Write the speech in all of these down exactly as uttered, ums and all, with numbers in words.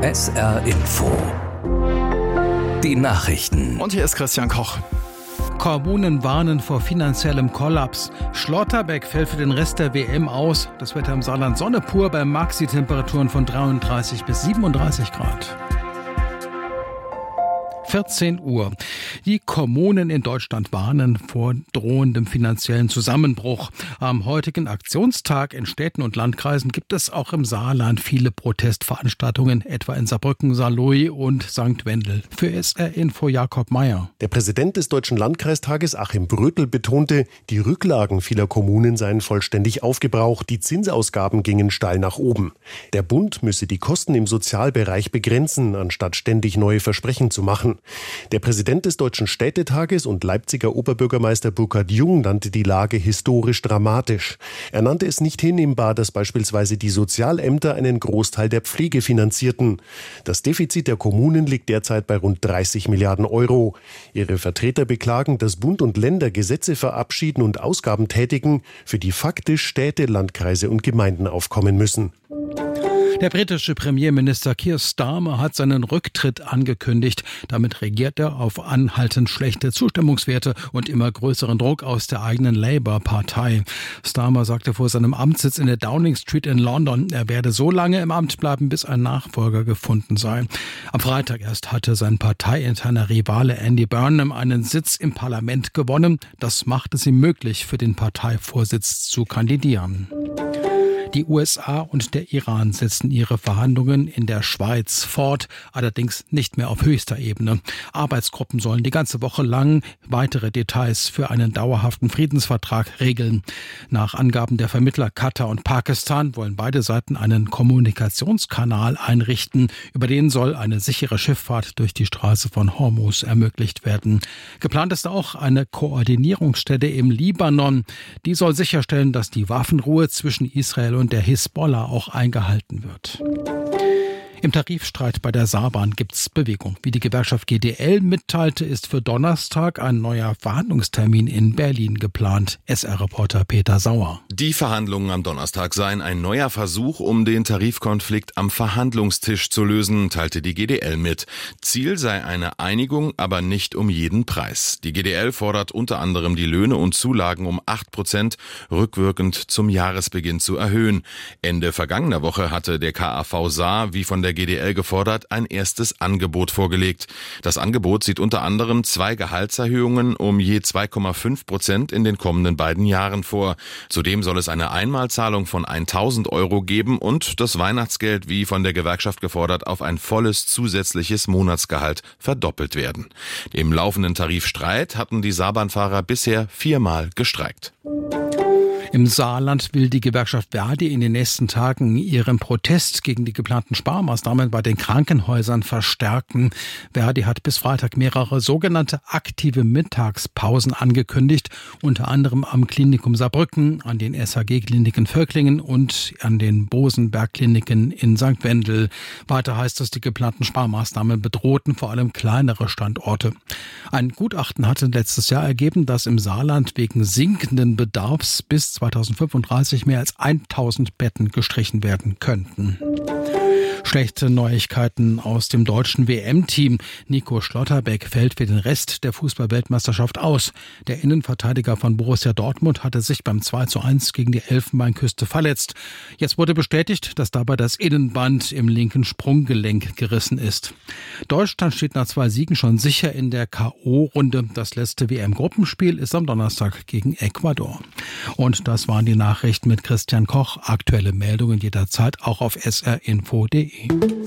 S R Info. Die Nachrichten. Und hier ist Christian Koch. Kommunen warnen vor finanziellem Kollaps. Schlotterbeck fällt für den Rest der W M aus. Das Wetter im Saarland Sonne pur bei Maxi-Temperaturen von dreiunddreißig bis siebenunddreißig Grad. vierzehn Uhr. Die Kommunen in Deutschland warnen vor drohendem finanziellen Zusammenbruch. Am heutigen Aktionstag in Städten und Landkreisen gibt es auch im Saarland viele Protestveranstaltungen, etwa in Saarbrücken, Saarlouis und Sankt Wendel. Für S R Info Jakob Meyer. Der Präsident des Deutschen Landkreistages Achim Brötel betonte, die Rücklagen vieler Kommunen seien vollständig aufgebraucht, die Zinsausgaben gingen steil nach oben. Der Bund müsse die Kosten im Sozialbereich begrenzen, anstatt ständig neue Versprechen zu machen. Der Präsident des Deutschen Städtetages und Leipziger Oberbürgermeister Burkhard Jung nannte die Lage historisch dramatisch. Er nannte es nicht hinnehmbar, dass beispielsweise die Sozialämter einen Großteil der Pflege finanzierten. Das Defizit der Kommunen liegt derzeit bei rund dreißig Milliarden Euro. Ihre Vertreter beklagen, dass Bund und Länder Gesetze verabschieden und Ausgaben tätigen, für die faktisch Städte, Landkreise und Gemeinden aufkommen müssen. Der britische Premierminister Keir Starmer hat seinen Rücktritt angekündigt. Damit reagiert er auf anhaltend schlechte Zustimmungswerte und immer größeren Druck aus der eigenen Labour-Partei. Starmer sagte vor seinem Amtssitz in der Downing Street in London, er werde so lange im Amt bleiben, bis ein Nachfolger gefunden sei. Am Freitag erst hatte sein parteiinterner Rivale Andy Burnham einen Sitz im Parlament gewonnen. Das machte es ihm möglich, für den Parteivorsitz zu kandidieren. Die U S A und der Iran setzen ihre Verhandlungen in der Schweiz fort, allerdings nicht mehr auf höchster Ebene. Arbeitsgruppen sollen die ganze Woche lang weitere Details für einen dauerhaften Friedensvertrag regeln. Nach Angaben der Vermittler Katar und Pakistan wollen beide Seiten einen Kommunikationskanal einrichten, über den soll eine sichere Schifffahrt durch die Straße von Hormuz ermöglicht werden. Geplant ist auch eine Koordinierungsstelle im Libanon. Die soll sicherstellen, dass die Waffenruhe zwischen Israel und und der Hisbollah auch eingehalten wird. Im Tarifstreit bei der Saarbahn gibt's Bewegung. Wie die Gewerkschaft G D L mitteilte, ist für Donnerstag ein neuer Verhandlungstermin in Berlin geplant. S R-Reporter Peter Sauer. Die Verhandlungen am Donnerstag seien ein neuer Versuch, um den Tarifkonflikt am Verhandlungstisch zu lösen, teilte die G D L mit. Ziel sei eine Einigung, aber nicht um jeden Preis. Die G D L fordert unter anderem die Löhne und Zulagen um acht Prozent rückwirkend zum Jahresbeginn zu erhöhen. Ende vergangener Woche hatte der K A V Saar, wie von der G D L gefordert, ein erstes Angebot vorgelegt. Das Angebot sieht unter anderem zwei Gehaltserhöhungen um je zwei Komma fünf Prozent in den kommenden beiden Jahren vor. Zudem soll es eine Einmalzahlung von tausend Euro geben und das Weihnachtsgeld, wie von der Gewerkschaft gefordert, auf ein volles zusätzliches Monatsgehalt verdoppelt werden. Im laufenden Tarifstreit hatten die Saarbahnfahrer bisher viermal gestreikt. Im Saarland will die Gewerkschaft Verdi in den nächsten Tagen ihren Protest gegen die geplanten Sparmaßnahmen bei den Krankenhäusern verstärken. Verdi hat bis Freitag mehrere sogenannte aktive Mittagspausen angekündigt, unter anderem am Klinikum Saarbrücken, an den S H G-Kliniken Völklingen und an den Bosenberg-Kliniken in Sankt Wendel. Weiter heißt es, die geplanten Sparmaßnahmen bedrohten vor allem kleinere Standorte. Ein Gutachten hatte letztes Jahr ergeben, dass im Saarland wegen sinkenden Bedarfs bis zweitausendfünfunddreißig mehr als tausend Betten gestrichen werden könnten. Schlechte Neuigkeiten aus dem deutschen W M-Team. Nico Schlotterbeck fällt für den Rest der Fußball-Weltmeisterschaft aus. Der Innenverteidiger von Borussia Dortmund hatte sich beim zwei zu eins gegen die Elfenbeinküste verletzt. Jetzt wurde bestätigt, dass dabei das Innenband im linken Sprunggelenk gerissen ist. Deutschland steht nach zwei Siegen schon sicher in der K O-Runde. Das letzte W M-Gruppenspiel ist am Donnerstag gegen Ecuador. Und das waren die Nachrichten mit Christian Koch. Aktuelle Meldungen jederzeit auch auf s r info punkt d e.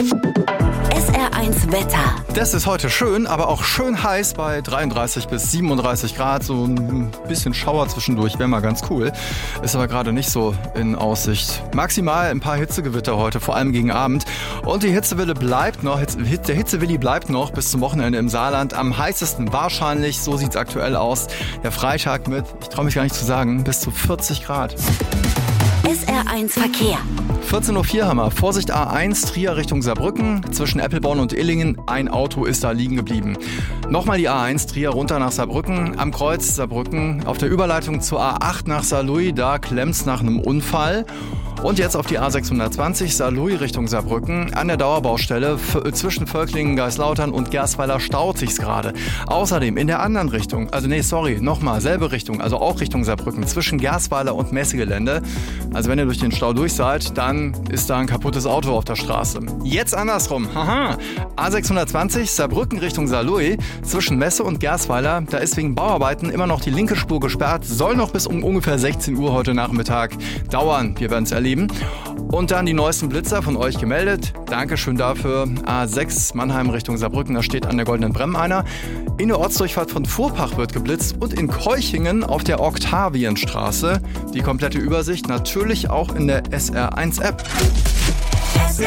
S R eins Wetter. Das ist heute schön, aber auch schön heiß bei dreiunddreißig bis siebenunddreißig Grad. So ein bisschen Schauer zwischendurch wäre mal ganz cool. Ist aber gerade nicht so in Aussicht. Maximal ein paar Hitzegewitter heute, vor allem gegen Abend. Und die Hitzewelle bleibt noch, der Hitzewilli bleibt noch bis zum Wochenende im Saarland. Am heißesten wahrscheinlich, so sieht es aktuell aus, der Freitag mit, ich traue mich gar nicht zu sagen, bis zu vierzig Grad. S R eins Verkehr. vierzehn Uhr vier haben wir. Vorsicht A eins, Trier Richtung Saarbrücken. Zwischen Eppelborn und Illingen. Ein Auto ist da liegen geblieben. Nochmal die A eins, Trier runter nach Saarbrücken. Am Kreuz Saarbrücken. Auf der Überleitung zur A acht nach Saarlouis. Da klemmt's nach einem Unfall. Und jetzt auf die A sechshundertzwanzig Saarlouis Richtung Saarbrücken. An der Dauerbaustelle f- zwischen Völklingen, Geislautern und Gersweiler staut sich's gerade. Außerdem in der anderen Richtung, also nee, sorry, nochmal, selbe Richtung, also auch Richtung Saarbrücken, zwischen Gersweiler und Messegelände. Also wenn ihr durch den Stau durch seid, dann ist da ein kaputtes Auto auf der Straße. Jetzt andersrum, haha. A sechshundertzwanzig Saarbrücken Richtung Saarlouis zwischen Messe und Gersweiler. Da ist wegen Bauarbeiten immer noch die linke Spur gesperrt. Soll noch bis um ungefähr sechzehn Uhr heute Nachmittag dauern. Wir werden es erleben. Und dann die neuesten Blitzer von euch gemeldet. Dankeschön dafür. A sechs Mannheim Richtung Saarbrücken, da steht an der Goldenen Bremm einer. In der Ortsdurchfahrt von Fuhrpach wird geblitzt und in Keuchingen auf der Oktavienstraße. Die komplette Übersicht natürlich auch in der S R eins App. S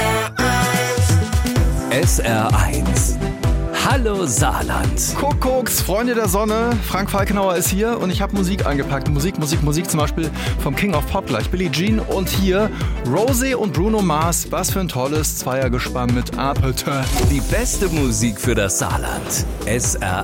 R eins. Hallo Saarland. Kuckucks, Freunde der Sonne, Frank Falkenauer ist hier und ich habe Musik eingepackt. Musik, Musik, Musik, zum Beispiel vom King of Pop gleich, Billie Jean. Und hier Rosé und Bruno Mars. Was für ein tolles Zweiergespann mit Appetit. Die beste Musik für das Saarland. S R